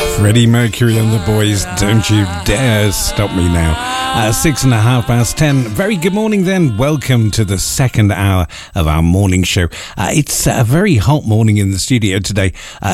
Freddie Mercury and the Boys, Don't You Dare Stop Me Now. 10:06. Very good morning then. Welcome to the second hour of our morning show. It's a very hot morning in the studio today.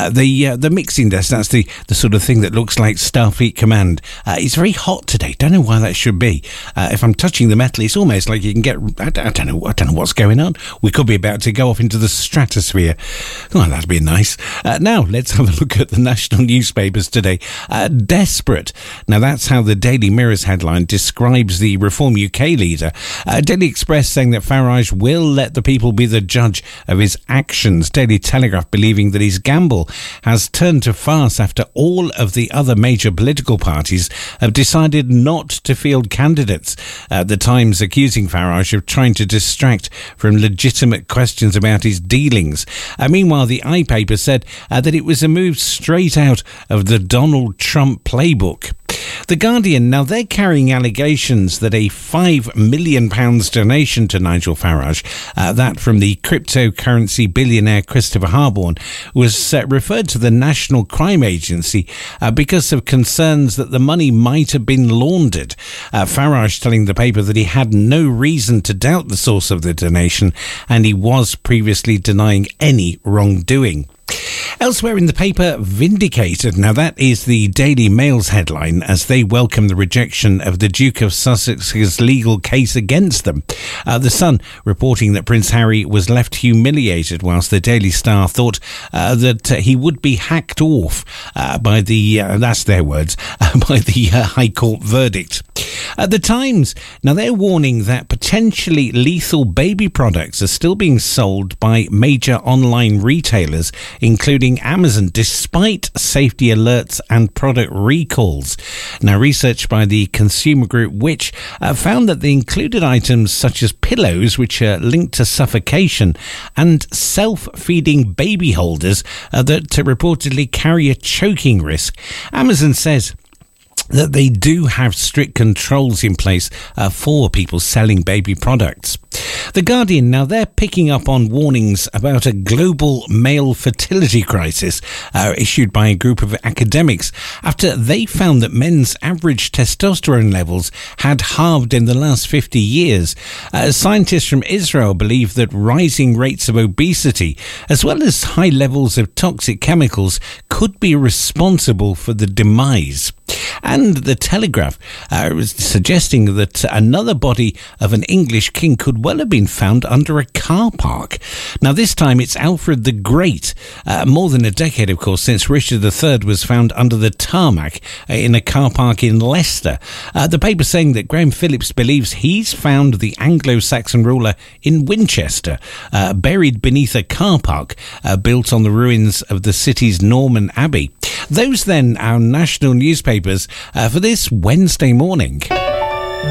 The mixing desk, that's the sort of thing that looks like Starfleet Command. It's very hot today. Don't know why that should be. If I'm touching the metal, it's almost like you can get, I don't know what's going on. We could be about to go off into the stratosphere. Oh, that'd be nice. Now, let's have a look at the national newspapers today. Desperate. Now, that's how the Daily Mirror's headline describes the Reform UK leader. Daily Express saying that Farage will let the people be the judge of his actions. Daily Telegraph believing that his gamble has turned to farce after all of the other major political parties have decided not to field candidates. The Times accusing Farage of trying to distract from legitimate questions about his dealings. Meanwhile, the iPaper said that it was a move straight out of the Donald Trump playbook. The Guardian, now they're carrying allegations that a £5 million donation to Nigel Farage, that from the cryptocurrency billionaire Christopher Harborne, was referred to the National Crime Agency because of concerns that the money might have been laundered. Farage telling the paper that he had no reason to doubt the source of the donation and he was previously denying any wrongdoing. Elsewhere in the paper, vindicated. Now that is the Daily Mail's headline as they welcome the rejection of the Duke of Sussex's legal case against them. The Sun reporting that Prince Harry was left humiliated whilst the Daily Star thought that he would be hacked off by the, that's their words, by the High Court verdict. The Times, now they're warning that potentially lethal baby products are still being sold by major online retailers, including Amazon, despite safety alerts and product recalls. Now, research by the consumer group Which found that the included items such as pillows, which are linked to suffocation, and self-feeding baby holders that reportedly carry a choking risk. Amazon says that they do have strict controls in place for people selling baby products. The Guardian, now they're picking up on warnings about a global male fertility crisis issued by a group of academics after they found that men's average testosterone levels had halved in the last 50 years. Scientists from Israel believe that rising rates of obesity as well as high levels of toxic chemicals could be responsible for the demise. And the Telegraph was suggesting that another body of an English king could well have been found under a car park. Now, this time it's Alfred the Great. More than a decade, of course, since Richard III was found under the tarmac in a car park in Leicester. The paper saying that Graham Phillips believes he's found the Anglo-Saxon ruler in Winchester, buried beneath a car park built on the ruins of the city's Norman Abbey. Those then, our national newspapers for this Wednesday morning.